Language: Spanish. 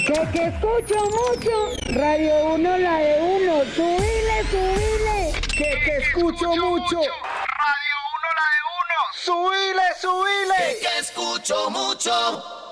Que escucho mucho. Radio 1, la de uno. Subile, subile. Que escucho mucho. Radio 1, la de uno. Subile, subile. Que escucho mucho.